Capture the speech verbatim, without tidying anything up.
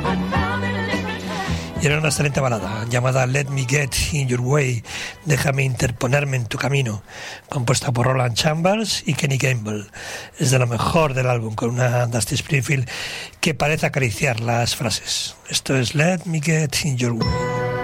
Y era una excelente balada llamada Let Me Get In Your Way, déjame interponerme en tu camino, compuesta por Roland Chambers y Kenny Gamble. Es de lo mejor del álbum, con una Dusty Springfield que parece acariciar las frases. Esto es Let Me Get In Your Way.